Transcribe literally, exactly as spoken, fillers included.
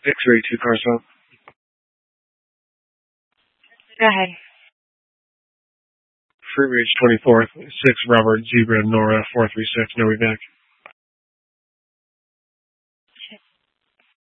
six three two Carswell. Go ahead. Fruit Ridge twenty-fourth, six Robert Zebra Nora four three six, no evac.